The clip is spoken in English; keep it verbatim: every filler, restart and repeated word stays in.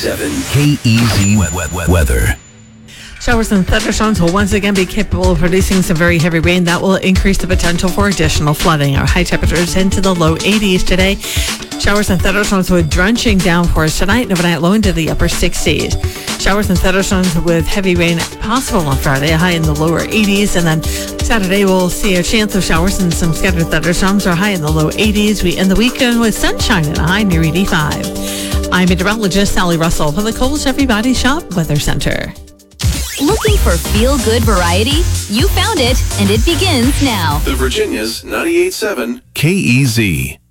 seven K E Z weather. Showers and thunderstorms will once again be capable of producing some very heavy rain. That will increase the potential for additional flooding. Our high temperatures into the low eighties today. Showers and thunderstorms with drenching downpours tonight and overnight low into the upper sixties. Showers and thunderstorms with heavy rain possible on Friday, a high in the lower eighties. And then Saturday we'll see a chance of showers and some scattered thunderstorms, are high in the low eighties. We end the weekend with sunshine and a high near eighty-five. I'm meteorologist Sally Russell from the Kohl's Chevy Body Shop Weather Center. Looking for feel-good variety? You found it, and it begins now. The Virginia's ninety-eight point seven K E Z.